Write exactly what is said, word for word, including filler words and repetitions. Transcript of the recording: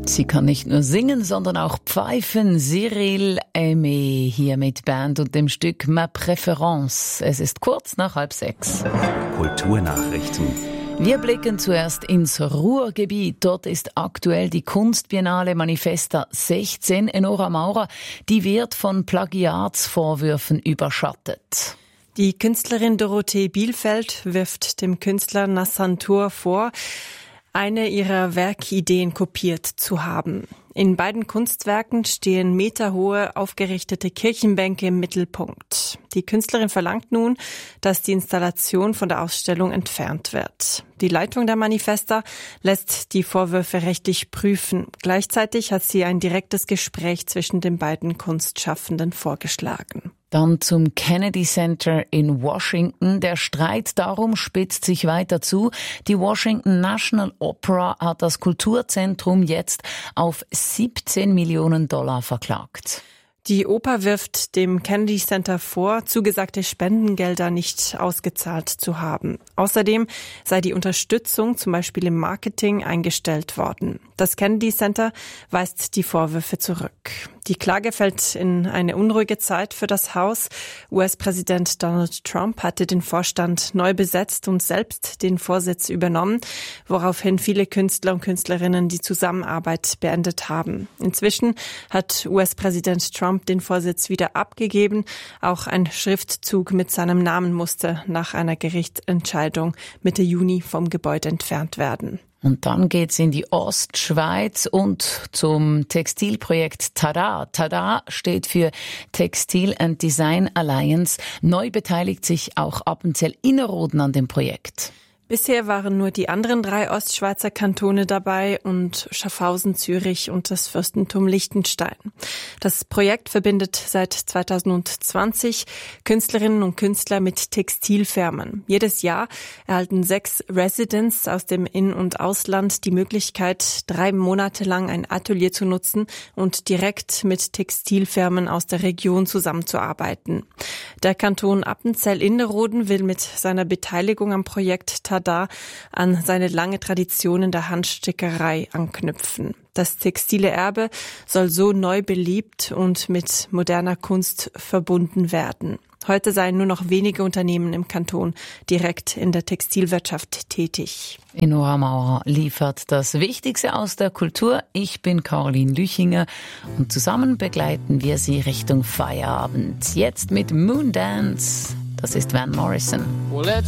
Sie kann nicht nur singen, sondern auch pfeifen. Cyril Aimé hier mit Band und dem Stück Ma Préférence. Es ist kurz nach halb sechs. Kulturnachrichten. Wir blicken zuerst ins Ruhrgebiet. Dort ist aktuell die Kunstbiennale Manifesta sechzehn. Enora Maurer, die wird von Plagiatsvorwürfen überschattet. Die Künstlerin Dorothee Bielfeld wirft dem Künstler Nassan Tour vor, eine ihrer Werkideen kopiert zu haben. In beiden Kunstwerken stehen meterhohe, aufgerichtete Kirchenbänke im Mittelpunkt. Die Künstlerin verlangt nun, dass die Installation von der Ausstellung entfernt wird. Die Leitung der Manifesta lässt die Vorwürfe rechtlich prüfen. Gleichzeitig hat sie ein direktes Gespräch zwischen den beiden Kunstschaffenden vorgeschlagen. Dann zum Kennedy Center in Washington. Der Streit darum spitzt sich weiter zu. Die Washington National Opera hat das Kulturzentrum jetzt auf siebzehn Millionen Dollar verklagt. Die Oper wirft dem Kennedy Center vor, zugesagte Spendengelder nicht ausgezahlt zu haben. Außerdem sei die Unterstützung, zum Beispiel im Marketing, eingestellt worden. Das Kennedy Center weist die Vorwürfe zurück. Die Klage fällt in eine unruhige Zeit für das Haus. U S-Präsident Donald Trump hatte den Vorstand neu besetzt und selbst den Vorsitz übernommen, woraufhin viele Künstler und Künstlerinnen die Zusammenarbeit beendet haben. Inzwischen hat U S-Präsident Trump den Vorsitz wieder abgegeben. Auch ein Schriftzug mit seinem Namen musste nach einer Gerichtsentscheidung Mitte Juni vom Gebäude entfernt werden. Und dann geht's in die Ostschweiz und zum Textilprojekt Tada. Tada steht für Textile and Design Alliance. Neu beteiligt sich auch Appenzell Innerrhoden an dem Projekt. Bisher waren nur die anderen drei Ostschweizer Kantone dabei und Schaffhausen, Zürich und das Fürstentum Liechtenstein. Das Projekt verbindet seit zweitausendzwanzig Künstlerinnen und Künstler mit Textilfirmen. Jedes Jahr erhalten sechs Residents aus dem In- und Ausland die Möglichkeit, drei Monate lang ein Atelier zu nutzen und direkt mit Textilfirmen aus der Region zusammenzuarbeiten. Der Kanton Appenzell-Innerrhoden will mit seiner Beteiligung am Projekt da an seine lange Tradition in der Handstickerei anknüpfen. Das textile Erbe soll so neu belebt und mit moderner Kunst verbunden werden. Heute seien nur noch wenige Unternehmen im Kanton direkt in der Textilwirtschaft tätig. Enora Maurer liefert das Wichtigste aus der Kultur. Ich bin Caroline Lüchinger und zusammen begleiten wir Sie Richtung Feierabend. Jetzt mit Moondance. Das ist Van Morrison. Well,